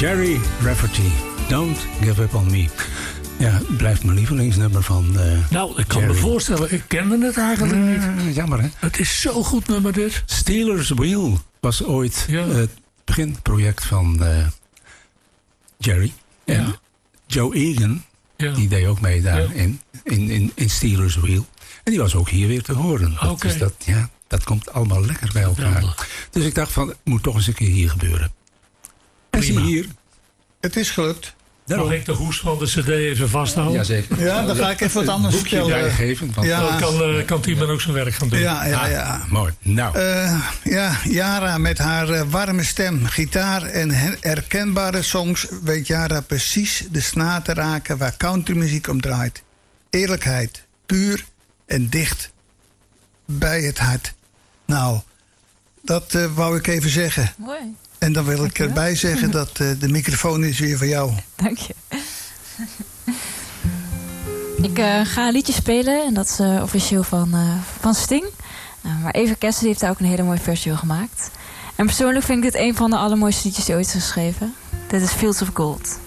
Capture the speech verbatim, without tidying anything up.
Gerry Rafferty, Don't Give Up On Me. Ja, het blijft mijn lievelingsnummer van uh, Nou, ik kan Gerry. me voorstellen, ik kende het eigenlijk Uh, niet. jammer, hè? Het is zo'n goed nummer dit. Steelers Wheel was ooit Ja. het beginproject van uh, Gerry. En Ja. Joe Egan, Ja. die deed ook mee daar Ja. in, in, in, in Steelers Wheel. En die was ook hier weer te horen. Dat, Oké. Dus dat, ja, dat komt allemaal lekker bij elkaar. Geweldig. Dus ik dacht van, het moet toch eens een keer hier gebeuren. En zie Prima. hier. Het is gelukt. Daarom. Mag ik de hoes van de cd even vasthouden? Jazeker. Ja, dan ga ik even wat anders boekje vertellen. bijgeven. Want Ja. Dan kan, uh, kan Tiemen ook zijn werk gaan doen. Ja, ja, Ah, ja. mooi. Nou, Eh, ja, Yara met haar eh, warme stem, gitaar en her- herkenbare songs weet Yara precies de snaar te raken waar countrymuziek om draait. Eerlijkheid, puur en dicht bij het hart. Nou, dat eh, wou ik even zeggen. Mooi, En dan wil ik Dankjewel. erbij zeggen dat eh, de microfoon is weer voor jou. dank je. Ik eh, ga een liedje spelen en dat is eh, officieel van, uh, van Sting. Uh, maar Eva Kessel heeft daar ook een hele mooie versie van gemaakt. En persoonlijk vind ik dit een van de allermooiste liedjes die ooit is geschreven. Dit is Fields of Gold.